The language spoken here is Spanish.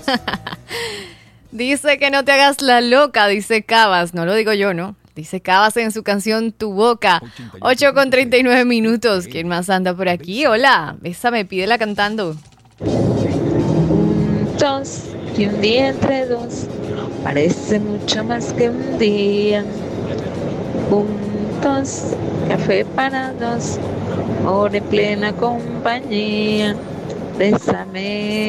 Dice que no te hagas la loca, dice Cabas. No lo digo yo, ¿no? Dice Cabas en su canción Tu Boca. 8:39. ¿Quién más anda por aquí? Hola, esa me pídela cantando. Juntos y un día entre dos parece mucho más que un día. Juntos, café para dos, amor en plena compañía. Bésame.